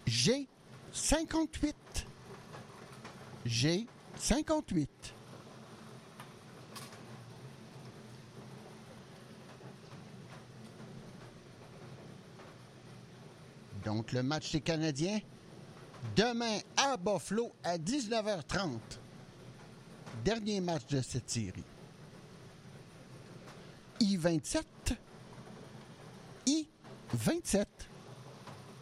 J'ai 58. J'ai 58. Donc, le match des Canadiens, demain à Buffalo à 19h30. Dernier match de cette série. I-27. I-27.